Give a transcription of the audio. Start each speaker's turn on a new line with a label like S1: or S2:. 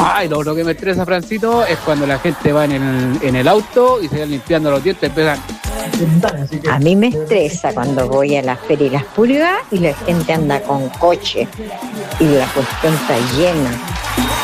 S1: Ay, lo que me estresa, Francito, es cuando la gente va en el auto y se van limpiando los dientes, empiezan.
S2: A mí me estresa cuando voy a la feria y las pulgas y la gente anda con coche y la cuestión está llena.